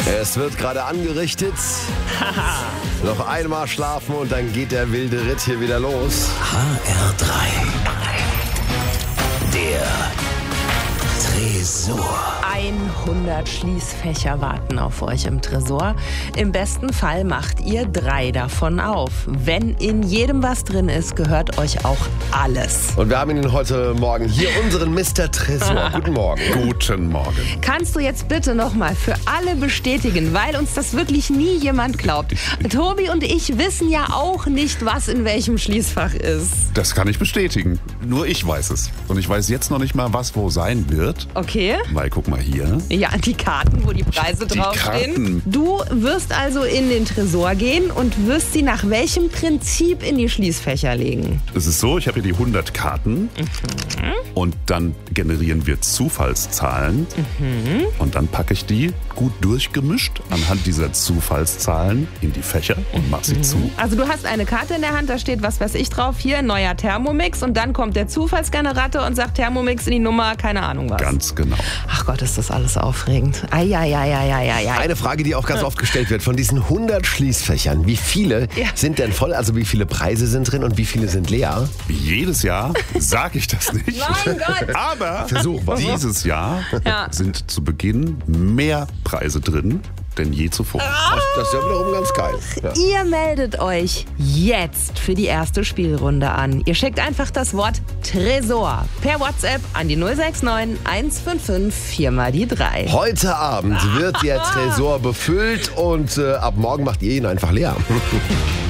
Es wird gerade angerichtet. Noch einmal schlafen und dann geht der wilde Ritt hier wieder los. HR3. Der Tresor. 100 Schließfächer warten auf euch im Tresor. Im besten Fall macht ihr 3 davon auf. Wenn in jedem was drin ist, gehört euch auch alles. Und wir haben ihn heute Morgen hier, unseren Mr. Tresor. Guten Morgen. Guten Morgen. Kannst du jetzt bitte nochmal für alle bestätigen, weil uns das wirklich nie jemand glaubt. Tobi und ich wissen ja auch nicht, was in welchem Schließfach ist. Das kann ich bestätigen. Nur ich weiß es. Und ich weiß jetzt noch nicht mal, was wo sein wird. Okay. Weil, guck mal hier. Ja, die Karten, wo die Preise Die draufstehen. Karten. Du wirst also in den Tresor gehen und wirst sie nach welchem Prinzip in die Schließfächer legen? Es ist so, ich habe hier die 100 Karten. Und dann generieren wir Zufallszahlen. Und dann packe ich die gut durchgemischt anhand dieser Zufallszahlen in die Fächer und mache sie zu. Also du hast eine Karte in der Hand, da steht was weiß ich drauf, hier neuer Thermomix und dann kommt der Zufallsgenerator und sagt Thermomix in die Nummer, keine Ahnung was. Ganz genau. Ach Gott, ist das alles aufregend. Eieieiei. Eine Frage, die auch ganz oft gestellt wird. Von diesen 100 Schließfächern, wie viele sind denn voll? Also wie viele Preise sind drin und wie viele sind leer? Jedes Jahr sage ich das nicht. Mein Gott! Aber Versuch mal. dieses Jahr sind zu Beginn mehr Preise drin denn je zuvor. Das ist ja wiederum ganz geil. Ja. Ihr meldet euch jetzt für die erste Spielrunde an. Ihr schickt einfach das Wort Tresor per WhatsApp an die 069 155 4 mal die 3. Heute Abend wird der Tresor befüllt und ab morgen macht ihr ihn einfach leer.